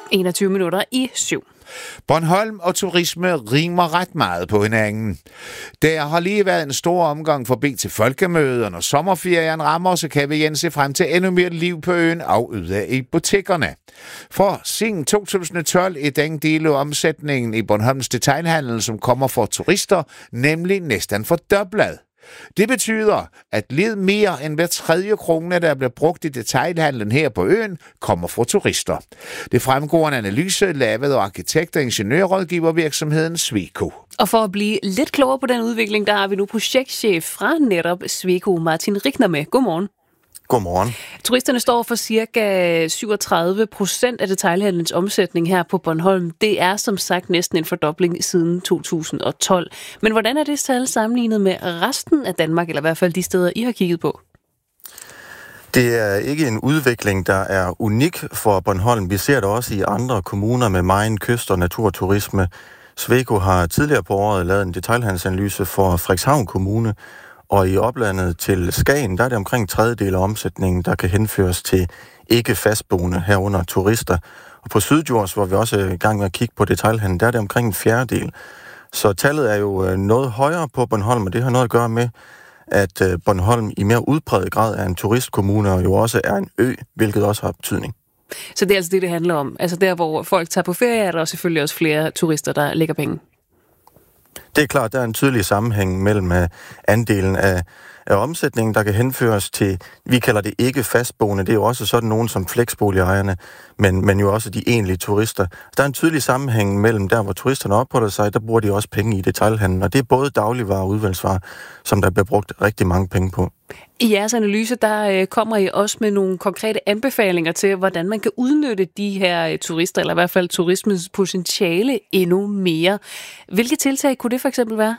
7:21. Bornholm og turisme rimer ret meget på hinanden. Der har lige været en stor omgang forbi til folkemødet, og når sommerferien rammer, så kan vi igen se frem til endnu mere liv på øen og ude i butikkerne. For siden 2012 er den del af omsætningen i Bornholms detailhandel, som kommer for turister, nemlig næsten fordoblet. Det betyder, at lidt mere end hver tredje krone, der bliver brugt i detailhandlen her på øen, kommer fra turister. Det fremgår en analyse lavet af arkitekt- og ingeniørrådgivervirksomheden Sweco. Og for at blive lidt klogere på den udvikling, der har vi nu projektchef fra netop Sweco, Martin Rickner, med. Godmorgen. Godmorgen. Turisterne står for ca. 37% af detailhandelens omsætning her på Bornholm. Det er som sagt næsten en fordobling siden 2012. Men hvordan er det tal sammenlignet med resten af Danmark, eller i hvert fald de steder, I har kigget på? Det er ikke en udvikling, der er unik for Bornholm. Vi ser det også i andre kommuner med megen kyst- og naturturisme. Sweco har tidligere på året lavet en detailhandelsanalyse for Frederikshavn Kommune, og i oplandet til Skagen, der er det omkring 1/3 af omsætningen, der kan henføres til ikke fastboende herunder turister. Og på Syddjurs, hvor vi også er i gang med at kigge på detailhandel, der er det omkring 1/4. Så tallet er jo noget højere på Bornholm, og det har noget at gøre med, at Bornholm i mere udpræget grad er en turistkommune, og jo også er en ø, hvilket også har betydning. Så det er altså det handler om. Altså der, hvor folk tager på ferie, er der selvfølgelig også flere turister, der lægger penge. Det er klart, der er en tydelig sammenhæng mellem andelen af omsætningen, der kan henføres til, vi kalder det ikke fastboende, det er jo også sådan nogen som fleksboligejerne, men jo også de egentlige turister. Der er en tydelig sammenhæng mellem der, hvor turisterne opholder sig, der bruger de også penge i detailhandlen, og det er både dagligvarer og udvalgsvarer, som der bliver brugt rigtig mange penge på. I jeres analyse, der kommer I også med nogle konkrete anbefalinger til, hvordan man kan udnytte de her turister, eller i hvert fald turismens potentiale endnu mere. Hvilke tiltag kunne det for eksempel være?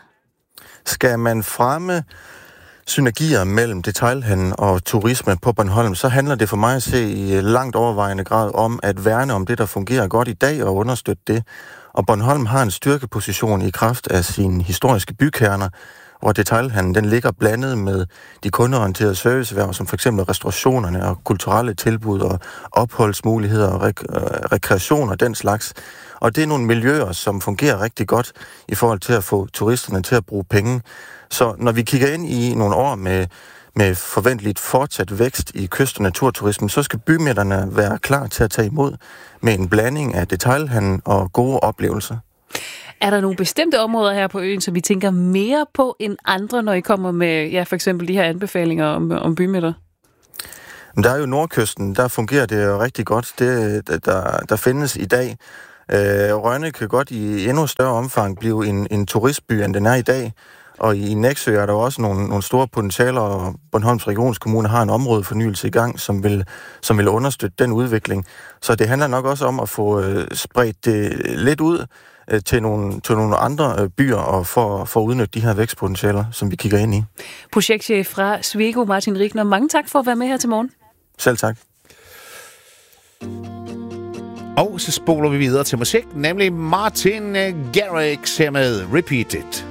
Skal man fremme synergier mellem detailhandel og turisme på Bornholm, så handler det for mig at se i langt overvejende grad om at værne om det, der fungerer godt i dag, og understøtte det. Og Bornholm har en styrkeposition i kraft af sine historiske bykerner, hvor detailhandlen den ligger blandet med de kundeorienterede serviceerhverv, som f.eks. restaurationerne og kulturelle tilbud og opholdsmuligheder og rekreation og den slags. Og det er nogle miljøer, som fungerer rigtig godt i forhold til at få turisterne til at bruge penge. Så når vi kigger ind i nogle år med forventeligt fortsat vækst i kyst- og naturturismen, så skal bymidterne være klar til at tage imod med en blanding af detailhandel og gode oplevelser. Er der nogle bestemte områder her på øen, som vi tænker mere på end andre, når I kommer med for eksempel de her anbefalinger om bymidter? Der er jo Nordkysten, der fungerer det jo rigtig godt. Det, der findes i dag. Rønne kan godt i endnu større omfang blive en turistby, end den er i dag. Og i Nexø er der også nogle store potentialer, og Bornholms Regionskommune har en områdefornyelse i gang, som vil understøtte den udvikling. Så det handler nok også om at få spredt det lidt ud til nogle andre byer, og for at udnytte de her vækstpotentialer, som vi kigger ind i. Projektchef fra Sweco, Martin Rickner. Mange tak for at være med her til morgen. Selv tak. Og så spoler vi videre til musik, nemlig Martin Garrix her med Repeat It.